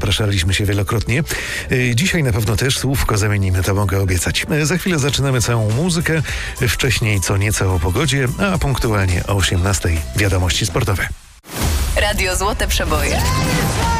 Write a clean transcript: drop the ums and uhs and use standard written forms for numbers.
Zapraszaliśmy się wielokrotnie. Dzisiaj na pewno też słówko zamienimy, to mogę obiecać. Za chwilę zaczynamy całą muzykę. Wcześniej co nieco o pogodzie, a punktualnie o 18:00 wiadomości sportowe. Radio Złote Przeboje.